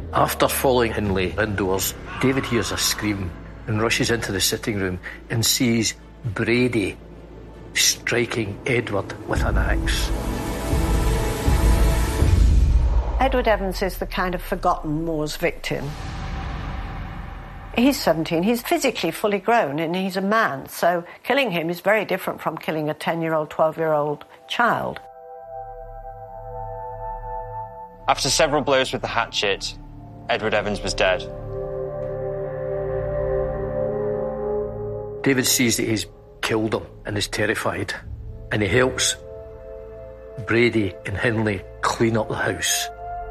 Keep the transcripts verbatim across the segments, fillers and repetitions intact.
After following Hindley indoors, David hears a scream and rushes into the sitting room and sees Brady striking Edward with an axe. Edward Evans is the kind of forgotten Moors victim. He's seventeen, he's physically fully grown and he's a man, so killing him is very different from killing a ten-year-old, twelve-year-old child. After several blows with the hatchet, Edward Evans was dead. David sees that he's killed him and is terrified, and he helps Brady and Hindley clean up the house.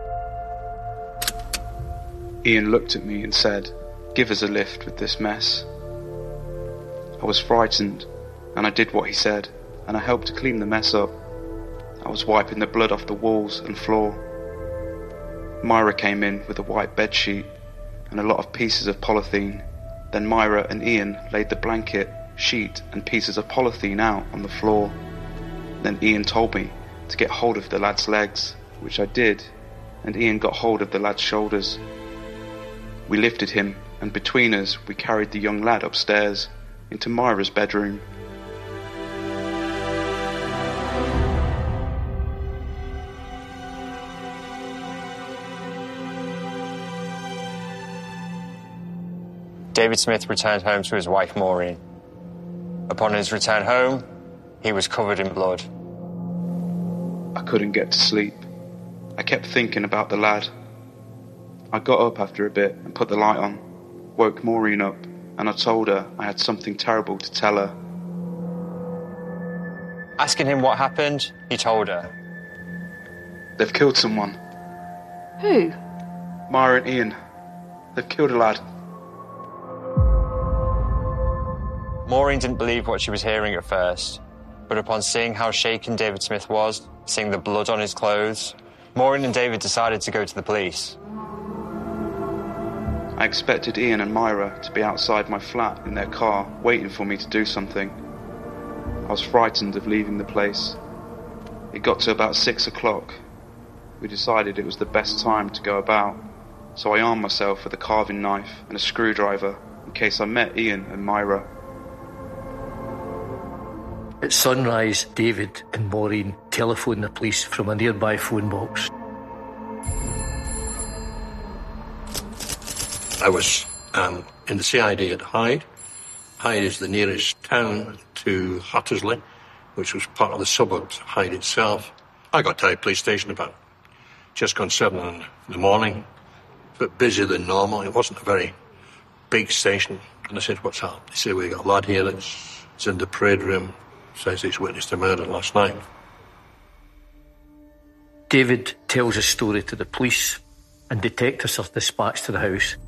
Ian looked at me and said, "Give us a lift with this mess." I was frightened, and I did what he said, and I helped to clean the mess up. I was wiping the blood off the walls and floor. Myra came in with a white bedsheet and a lot of pieces of polythene. Then Myra and Ian laid the blanket, sheet and pieces of polythene out on the floor. Then Ian told me to get hold of the lad's legs, which I did, and Ian got hold of the lad's shoulders. We lifted him, and between us we carried the young lad upstairs into Myra's bedroom. David Smith returned home to his wife Maureen. Upon his return home, he was covered in blood. I couldn't get to sleep. I kept thinking about the lad. I got up after a bit and put the light on, woke Maureen up, and I told her I had something terrible to tell her. Asking him what happened, he told her. They've killed someone. Who? Myra and Ian. They've killed a lad. Maureen didn't believe what she was hearing at first, but upon seeing how shaken David Smith was, seeing the blood on his clothes, Maureen and David decided to go to the police. I expected Ian and Myra to be outside my flat in their car, waiting for me to do something. I was frightened of leaving the place. It got to about six o'clock. We decided it was the best time to go about, so I armed myself with a carving knife and a screwdriver in case I met Ian and Myra. At sunrise, David and Maureen telephoned the police from a nearby phone box. I was um, in the C I D at Hyde. Hyde is the nearest town to Hattersley, which was part of the suburbs of Hyde itself. I got to Hyde police station about just gone seven in the morning. A bit busier than normal. It wasn't a very big station. And I said, "What's up?" They said, "We got a lad here that's, that's in the parade room. Says he's witnessed a murder last night." David tells his story to the police, and detectives are dispatched to the house.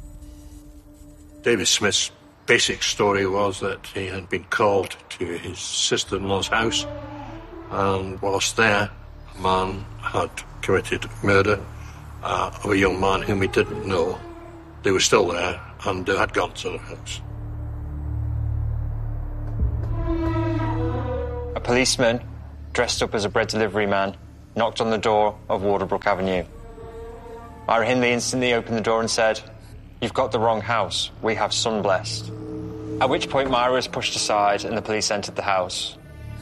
David Smith's basic story was that he had been called to his sister-in-law's house, and whilst there, a man had committed murder uh, of a young man whom he didn't know. They were still there, and they had gone to the house. A policeman, dressed up as a bread delivery man, knocked on the door of Waterbrook Avenue. Myra Hindley instantly opened the door and said, "You've got the wrong house. We have Sunblessed." At which point Myra was pushed aside and the police entered the house.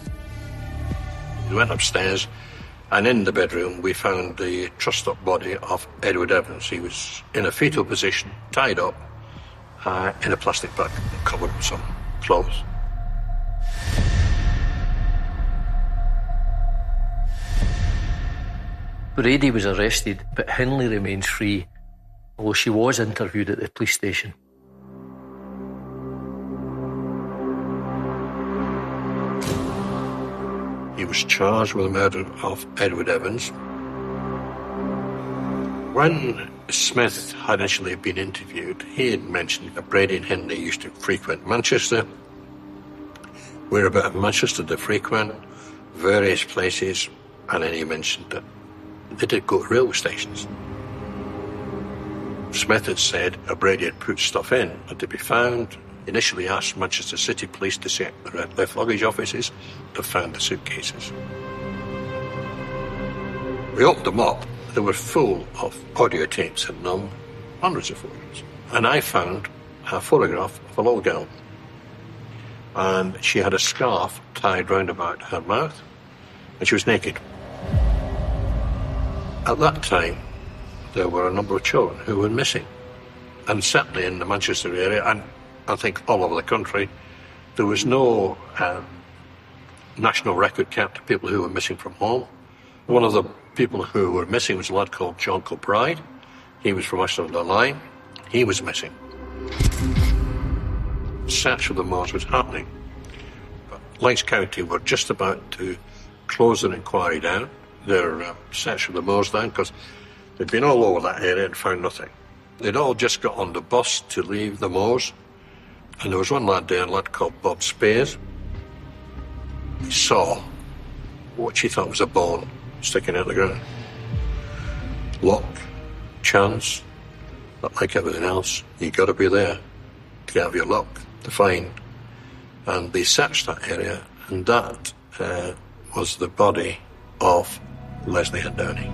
We went upstairs, and in the bedroom we found the trussed-up body of Edward Evans. He was in a fetal position, tied up, uh, in a plastic bag, covered with some clothes. Brady was arrested, but Hindley remains free, although she was interviewed at the police station. He was charged with the murder of Edward Evans. When Smith had initially been interviewed, he had mentioned that Brady and Hindley used to frequent Manchester. Whereabout in Manchester they frequent, various places, and then he mentioned that they did go to railway stations. Smith had said uh, Brady had put stuff in and to be found. Initially asked Manchester City Police to check the left luggage offices. They found the suitcases. We opened them up they were full of audio tapes in them, hundreds of photographs. And I found a photograph of a little girl. And she had a scarf tied round about her mouth, and she was naked. At that time, there were a number of children who were missing. And certainly in the Manchester area, and I think all over the country, there was no um, national record kept of people who were missing from home. One of the people who were missing was a lad called John Kilbride. He was from Ashton-under-Lyne. He was missing. Search of the moors was happening. But Lancs County were just about to close their inquiry down, their uh, search of the moors down, because they'd been all over that area and found nothing. They'd all just got on the bus to leave the moors, and there was one lad there, a lad called Bob Spears. He saw what she thought was a bone sticking out of the ground. Luck, chance, but like everything else, you got to be there to have your luck to find. And they searched that area, and that uh, was the body of Leslie Ann Downey.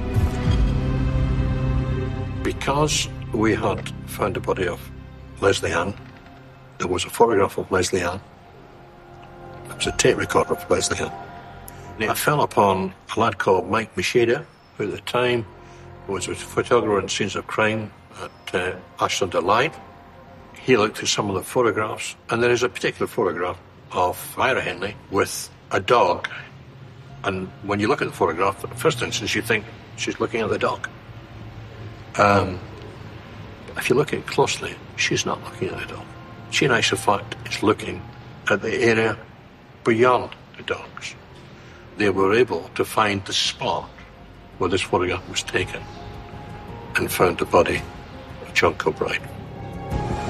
Because we had found the body of Leslie Ann, there was a photograph of Leslie Ann. There was a tape recorder of Leslie Ann. And I fell upon a lad called Mike Machida, who at the time was a photographer in scenes of crime at uh, Ashton-under-Lyne. He looked at some of the photographs, and there is a particular photograph of Myra Hindley with a dog. And when you look at the photograph, at the first instance, you think she's looking at the dog. Um, if you look at it closely, she's not looking at the dog. She, in actual fact, is looking at the area beyond the dogs. They were able to find the spot where this photograph was taken and found the body of John Kilbride.